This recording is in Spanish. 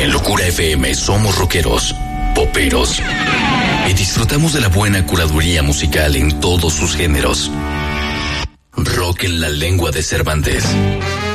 En Locura FM somos rockeros, poperos y disfrutamos de la buena curaduría musical en todos sus géneros. Rock en la lengua de Cervantes.